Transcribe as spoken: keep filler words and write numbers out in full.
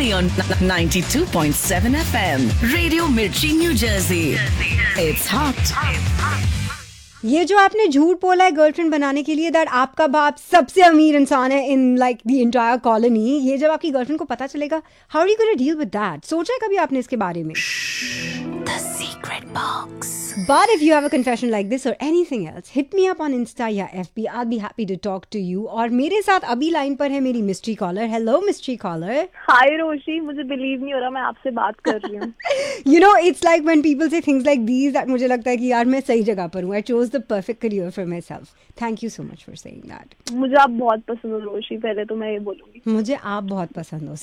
only on ninety-two point seven F M. Radio Mirchi, New Jersey. It's hot. ये जो आपने झूठ बोला है गर्लफ्रेंड बनाने के लिए दैट आपका बाप सबसे अमीर इंसान है in like the entire colony, ये जब आपकी गर्लफ्रेंड को पता चलेगा, how are you gonna deal with that? सोचा है कभी आपने इसके बारे में? The secret box. But if you have a confession like this or anything else, hit me up on Insta या F B. I'll be happy to talk to you. और मेरे साथ अभी लाइन पर है मेरी mystery collar. Hello mystery collar. हाय रोशी, मुझे believe नहीं हो रहा मैं आपसे बात कर रही हूँ. You know, it's like when people say things like these that मुझे लगता है कि यार मैं सही जगह पर हूँ. I chose the perfect career for myself. Thank you so much for saying that. मुझे आप बहुत पसंद हो रोशी, पहले तो मैं ये बोलूंगी. मुझे आप बहुत पसंद हो.